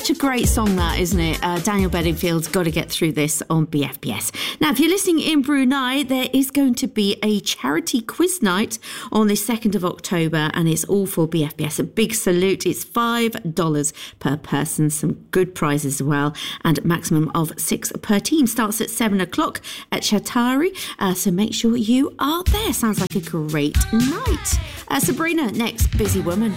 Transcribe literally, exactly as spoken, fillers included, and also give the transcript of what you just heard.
Such a great song that, isn't it? Uh, Daniel Bedingfield's Got to Get Through This on B F B S. Now, if you're listening in Brunei, there is going to be a charity quiz night on the second of October, and it's all for B F B S. A big salute. It's five dollars per person. Some good prizes as well, and maximum of six per team. Starts at seven o'clock at Shatari, uh, so make sure you are there. Sounds like a great night. Uh, Sabrina, next, Busy Woman.